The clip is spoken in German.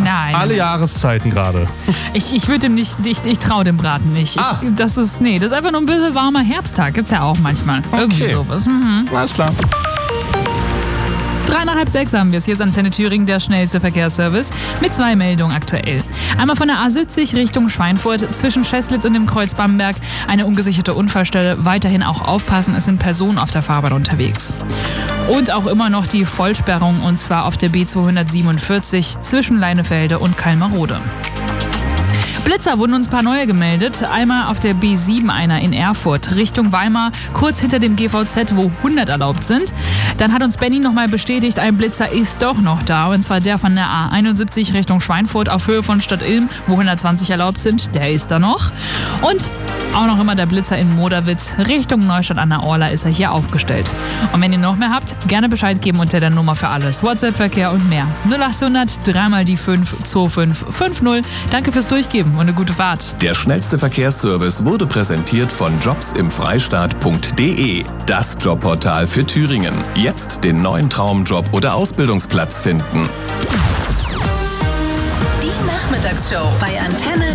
Nein. Alle Jahreszeiten gerade. Ich würde dem nicht, ich traue dem Braten nicht. Das ist einfach nur ein bisschen warmer Herbsttag. Gibt's ja auch manchmal. Irgendwie sowas. Alles klar. 5:03 haben wir es. Hier ist Antenne Thüringen, der schnellste Verkehrsservice mit 2 Meldungen aktuell. Einmal von der A70 Richtung Schweinfurt zwischen Scheßlitz und dem Kreuz Bamberg. Eine ungesicherte Unfallstelle. Weiterhin auch aufpassen, es sind Personen auf der Fahrbahn unterwegs. Und auch immer noch die Vollsperrung, und zwar auf der B247 zwischen Leinefelde und Kalmarode. Blitzer wurden uns ein paar neue gemeldet. Einmal auf der B7 einer in Erfurt Richtung Weimar, kurz hinter dem GVZ, wo 100 erlaubt sind. Dann hat uns Benny nochmal bestätigt, ein Blitzer ist doch noch da, und zwar der von der A71 Richtung Schweinfurt auf Höhe von Stadtilm, wo 120 erlaubt sind. Der ist da noch. Und auch noch immer der Blitzer in Moderwitz Richtung Neustadt an der Orla ist er hier aufgestellt. Und wenn ihr noch mehr habt, gerne Bescheid geben unter der Nummer für alles. WhatsApp-Verkehr und mehr. 0800 3 die 5 2550. Danke fürs Durchgeben und eine gute Fahrt. Der schnellste Verkehrsservice wurde präsentiert von jobsimfreistaat.de. Das Jobportal für Thüringen. Jetzt den neuen Traumjob oder Ausbildungsplatz finden. Die Nachmittagsshow bei Antenne